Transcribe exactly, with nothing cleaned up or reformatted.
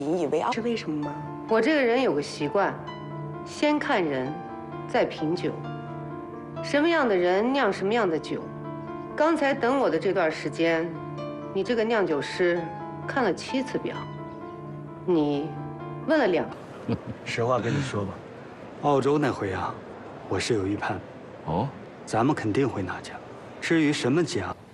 引以为傲，是为什么吗？ 我这个人有个习惯，先看人，再品酒。什么样的人酿什么样的酒。刚才等我的这段时间，你这个酿酒师看了七次表，你问了两。 实话跟你说吧，澳洲那回啊，我是有预判。 哦， 咱们肯定会拿奖。至于什么奖，